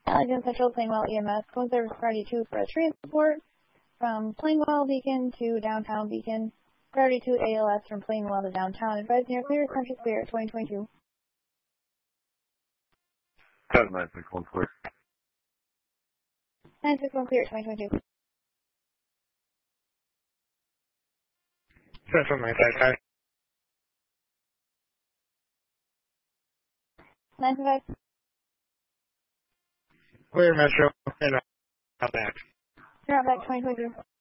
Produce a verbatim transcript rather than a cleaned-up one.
Allegan Central Plainwell E M S, phone service priority two for a transport from Plainwell Beacon to downtown Beacon. Priority two A L S from Plainwell to downtown. Advise near clear, Country Spirit twenty twenty-two. seven nine six one clear. nine six one clear, twenty twenty-two. Central nine five five. nine five five. Clear Metro and out back. You're out back twenty twenty-two.